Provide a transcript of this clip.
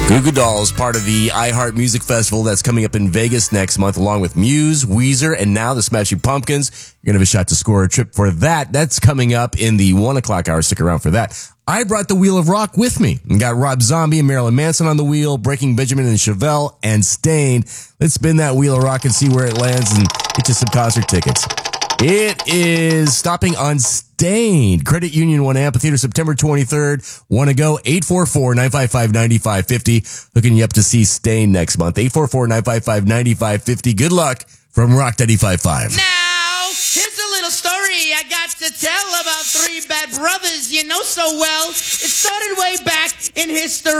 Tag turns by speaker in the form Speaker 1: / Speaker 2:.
Speaker 1: Goo Goo Dolls, part of the iHeart Music Festival that's coming up in Vegas next month, along with Muse, Weezer, and now the Smashing Pumpkins. You're going to have a shot to score a trip for that. That's coming up in the 1 o'clock hour. Stick around for that. I brought the Wheel of Rock with me. We got Rob Zombie and Marilyn Manson on the wheel, Breaking Benjamin and Chevelle, and Staind. Let's spin that Wheel of Rock and see where it lands and get you some concert tickets. It is stopping on Staind. Credit Union One Amphitheater, September 23rd. Want to go? 844-955-9550. Hooking you up to see Staind next month. 844-955-9550. Good luck from Rock 95.5.
Speaker 2: Now, here's a little story I got to tell about three bad brothers you know so well. It started way back in history.